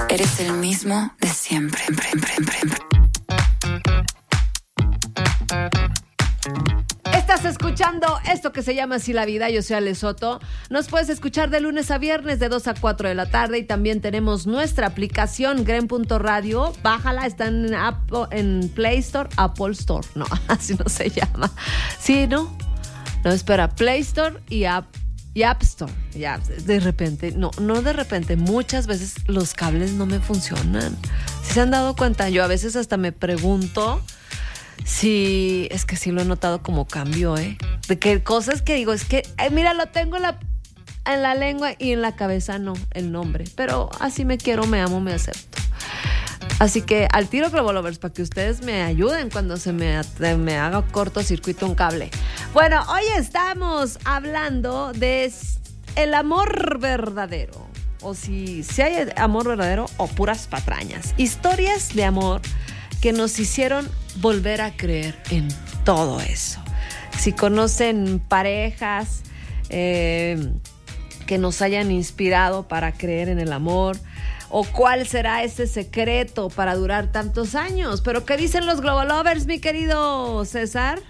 Eres el mismo de siempre. Estás escuchando esto que se llama Así la Vida. Yo soy Ale Soto. Nos puedes escuchar de lunes a viernes de 2 a 4 de la tarde y también tenemos nuestra aplicación Gren.radio. Bájala, está en Play Store, Apple Store. No, así no se llama. Sí, ¿no? No, espera, Play Store y App Store. Ya, de repente, no de repente, muchas veces los cables no me funcionan. ¿Sí se han dado cuenta? Yo a veces hasta me pregunto si es que sí lo he notado como cambio, de que cosas que digo, es que, mira, lo tengo en la lengua y en la cabeza no, el nombre. Pero así me quiero, me amo, me acepto. Así que al tiro Global Lovers, para que ustedes me ayuden cuando se me haga cortocircuito un cable. Bueno, hoy estamos hablando de el amor verdadero. O si hay amor verdadero o puras patrañas. Historias de amor que nos hicieron volver a creer en todo eso. Si conocen parejas que nos hayan inspirado para creer en el amor, o cuál será ese secreto para durar tantos años. Pero ¿qué dicen los Global Lovers, mi querido César?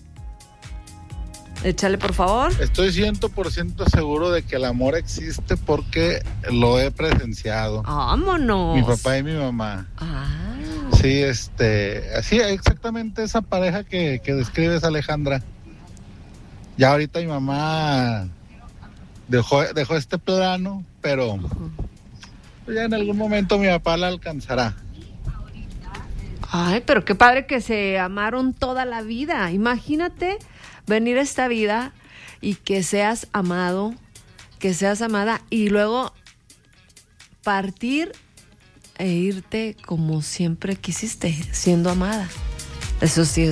Échale, por favor. Estoy 100% seguro de que el amor existe porque lo he presenciado. ¡Vámonos! Mi papá y mi mamá. Ah. Sí, así exactamente esa pareja que describes, Alejandra. Ya ahorita mi mamá dejó este plano, pero ya en algún momento mi papá la alcanzará. Ay, pero qué padre que se amaron toda la vida. Imagínate venir a esta vida y que seas amado, que seas amada y luego partir e irte como siempre quisiste, siendo amada. Eso sí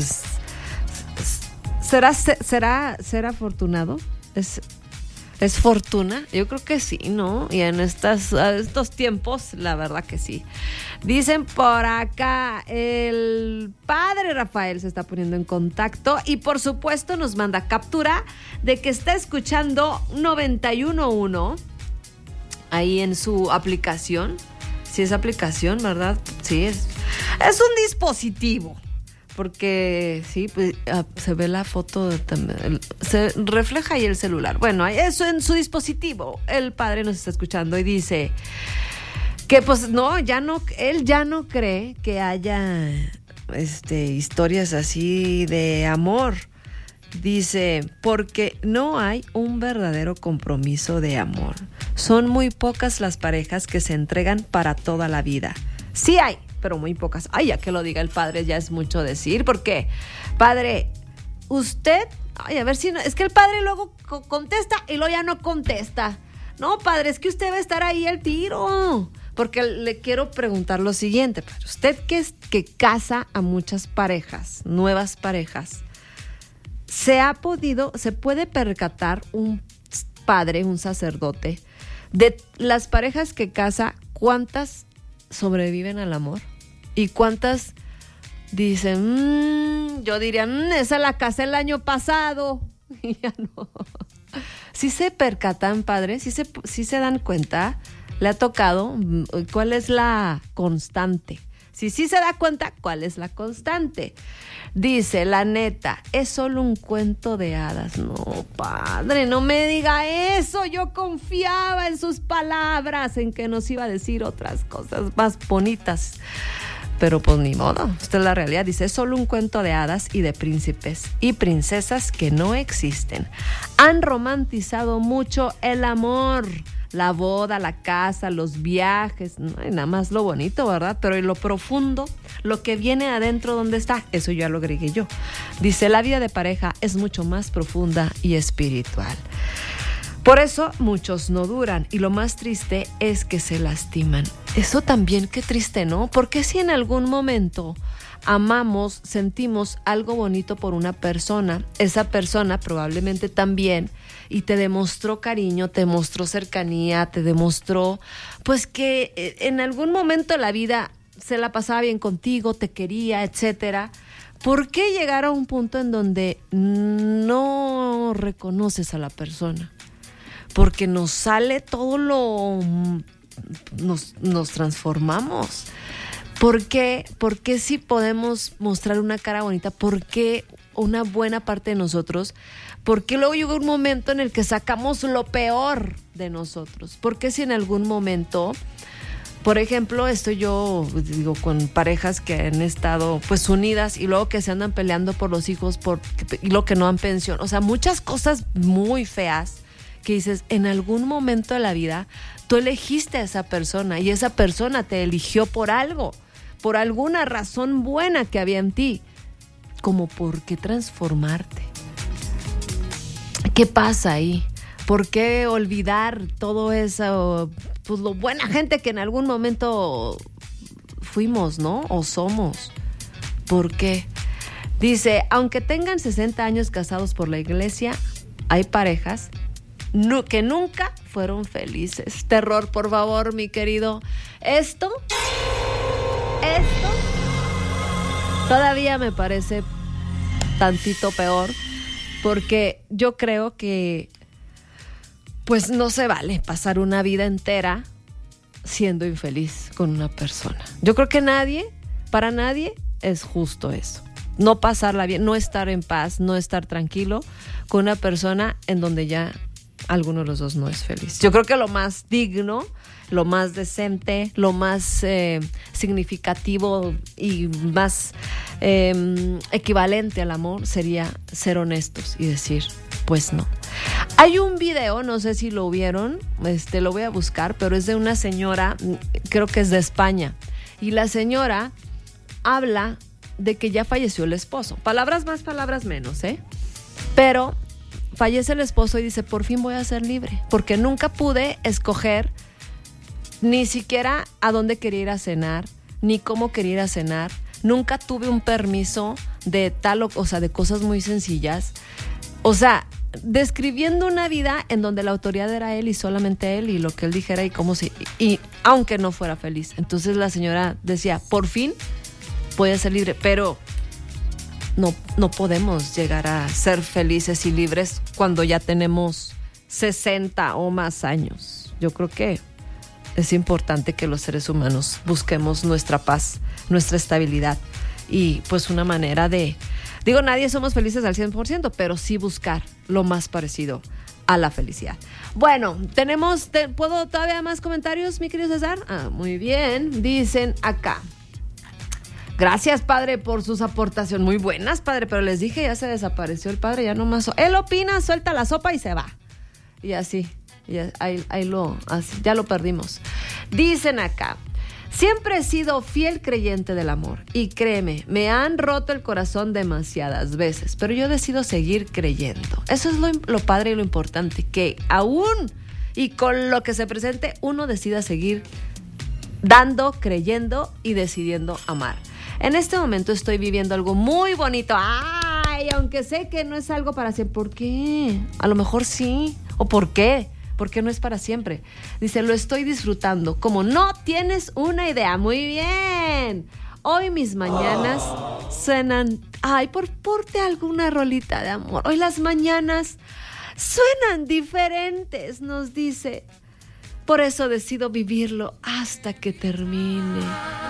¿Será afortunado? ¿Es fortuna? Yo creo que sí, ¿no? Y en estos tiempos, la verdad que sí. Dicen por acá, el padre Rafael se está poniendo en contacto y por supuesto nos manda captura de que está escuchando 91.1 ahí en su aplicación. Sí es aplicación, ¿verdad? Sí, es un dispositivo. Porque sí, pues, se ve la foto, se refleja ahí el celular. Bueno, eso en su dispositivo. El padre nos está escuchando y dice que pues no, él ya no cree que haya historias así de amor. Dice, porque no hay un verdadero compromiso de amor. Son muy pocas las parejas que se entregan para toda la vida. Sí hay, pero muy pocas. Ay, ya que lo diga el padre ya es mucho decir. ¿Por qué? Padre, usted... Ay, a ver si no... Es que el padre luego contesta y luego ya no contesta. No, padre, es que usted va a estar ahí al tiro. Porque le quiero preguntar lo siguiente, padre. Usted que casa a muchas parejas, nuevas parejas, ¿se puede percatar un padre, un sacerdote, de las parejas que casa, cuántas sobreviven al amor? ¿Y cuántas dicen, yo diría, esa la casé el año pasado? Y ya no. ¿Sí se percatan, padre? ¿Sí se dan cuenta? ¿Le ha tocado? ¿Cuál es la constante? Si sí se da cuenta, ¿cuál es la constante? Dice, la neta, es solo un cuento de hadas. No, padre, no me diga eso. Yo confiaba en sus palabras, en que nos iba a decir otras cosas más bonitas. Pero pues ni modo, esta es la realidad. Dice, es solo un cuento de hadas y de príncipes y princesas que no existen. Han romantizado mucho el amor, la boda, la casa, los viajes, no hay nada más lo bonito, ¿verdad? Pero en lo profundo, lo que viene adentro, ¿dónde está? Eso ya lo agregué yo. Dice, la vida de pareja es mucho más profunda y espiritual. Por eso muchos no duran y lo más triste es que se lastiman. Eso también, qué triste, ¿no? Porque si en algún momento amamos, sentimos algo bonito por una persona, esa persona probablemente también, y te demostró cariño, te demostró cercanía, te demostró pues que en algún momento de la vida se la pasaba bien contigo, te quería, etcétera. ¿Por qué llegar a un punto en donde no reconoces a la persona? Porque nos sale todo lo nos transformamos. ¿Por qué si podemos mostrar una cara bonita? ¿Por qué una buena parte de nosotros? ¿Por qué luego llega un momento en el que sacamos lo peor de nosotros? ¿Por qué si en algún momento, por ejemplo, estoy yo, digo, con parejas que han estado pues unidas y luego que se andan peleando por los hijos y luego que no dan pensión? O sea, muchas cosas muy feas que dices, en algún momento de la vida tú elegiste a esa persona y esa persona te eligió por algo, por alguna razón buena que había en ti. Como por qué transformarte. ¿Qué pasa ahí? ¿Por qué olvidar todo eso? Pues lo buena gente que en algún momento fuimos, ¿no? O somos. ¿Por qué? Dice, aunque tengan 60 años casados por la iglesia, hay parejas que nunca fueron felices. Terror, por favor, mi querido. Esto todavía me parece tantito peor, porque yo creo que pues no se vale pasar una vida entera siendo infeliz con una persona. Yo creo que para nadie es justo eso. No pasarla bien, no estar en paz, no estar tranquilo con una persona en donde ya alguno de los dos no es feliz. Yo creo que lo más digno, lo más decente, lo más significativo y más equivalente al amor sería ser honestos y decir, pues no. Hay un video, no sé si lo vieron, lo voy a buscar, pero es de una señora, creo que es de España, y la señora habla de que ya falleció el esposo. Palabras más, palabras menos, pero fallece el esposo y dice, por fin voy a ser libre, porque nunca pude escoger ni siquiera a dónde quería ir a cenar, ni cómo quería ir a cenar. Nunca tuve un permiso de de cosas muy sencillas. O sea, describiendo una vida en donde la autoridad era él y solamente él, y lo que él dijera y aunque no fuera feliz. Entonces la señora decía, por fin voy a ser libre, pero no podemos llegar a ser felices y libres cuando ya tenemos 60 o más años. Yo creo que es importante que los seres humanos busquemos nuestra paz, nuestra estabilidad y pues una manera nadie somos felices al 100%, pero sí buscar lo más parecido a la felicidad. Bueno, ¿puedo todavía más comentarios, mi querido César? Muy bien, dicen acá. Gracias, padre, por sus aportaciones. Muy buenas, padre, pero les dije, ya se desapareció el padre, ya nomás. Él opina, suelta la sopa y se va. Y así, ya lo perdimos. Dicen acá, siempre he sido fiel creyente del amor. Y créeme, me han roto el corazón demasiadas veces, pero yo decido seguir creyendo. Eso es lo padre y lo importante, que aún y con lo que se presente, uno decida seguir dando, creyendo y decidiendo amar. En este momento estoy viviendo algo muy bonito. Ay, aunque sé que no es algo para siempre. ¿Por qué? A lo mejor sí. ¿O por qué? Porque no es para siempre. Dice, lo estoy disfrutando como no tienes una idea. Muy bien. Hoy mis mañanas suenan... Ay, porte alguna rolita de amor. Hoy las mañanas suenan diferentes, nos dice. Por eso decido vivirlo hasta que termine.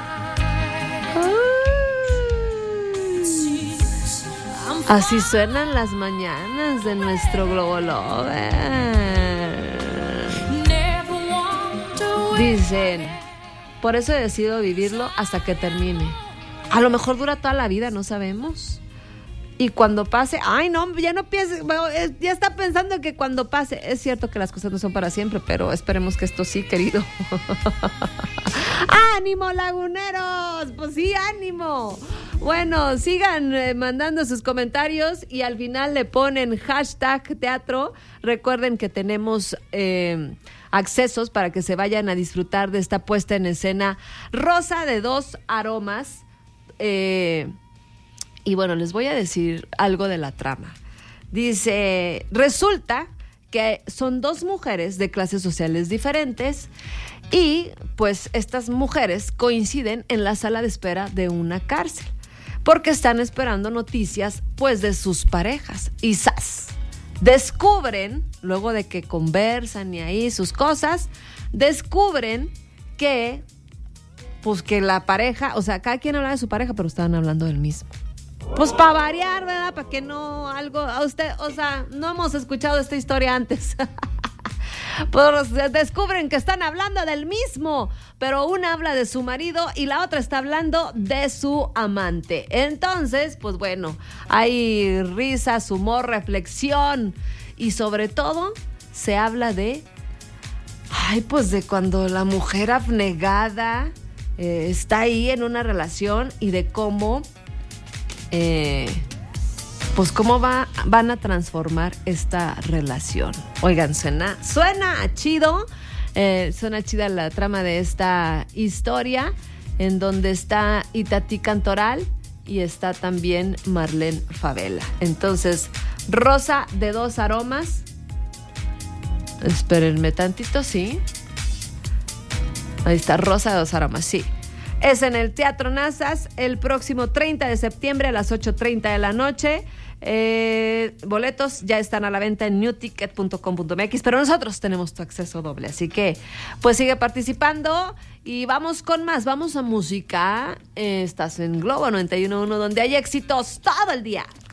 Así suenan las mañanas de nuestro Globo Lover. Dicen, por eso decido vivirlo hasta que termine. A lo mejor dura toda la vida, no sabemos. Y cuando pase, ay no, ya no pienses, ya está pensando que cuando pase, es cierto que las cosas no son para siempre, pero esperemos que esto sí, querido. ¡Ánimo, laguneros! Pues sí, ánimo. Bueno, sigan mandando sus comentarios y al final le ponen #teatro. Recuerden que tenemos accesos para que se vayan a disfrutar de esta puesta en escena Rosa de dos aromas. Y bueno, les voy a decir algo de la trama. Dice, resulta que son dos mujeres de clases sociales diferentes y pues estas mujeres coinciden en la sala de espera de una cárcel porque están esperando noticias pues de sus parejas y ¡zas! Descubren, luego de que conversan y ahí sus cosas, descubren que, pues que la pareja, o sea, cada quien habla de su pareja, pero estaban hablando del mismo. Pues para variar, ¿verdad? Para que no algo, a usted, o sea, no hemos escuchado esta historia antes. Pues descubren que están hablando del mismo, pero una habla de su marido y la otra está hablando de su amante. Entonces, pues bueno, hay risas, humor, reflexión y sobre todo se habla de, pues de cuando la mujer abnegada está ahí en una relación y de cómo, pues cómo van a transformar esta relación. Oigan, suena chido, suena chida la trama de esta historia, en donde está Itatí Cantoral y está también Marlene Favela. Entonces, Rosa de dos aromas. Espérenme tantito, sí. Ahí está, Rosa de dos aromas, sí. Es en el Teatro Nazas el próximo 30 de septiembre a las 8:30 de la noche. Boletos ya están a la venta en newticket.com.mx, pero nosotros tenemos tu acceso doble, así que pues sigue participando y vamos con más, vamos a música. Estás en Globo 91.1, donde hay éxitos todo el día.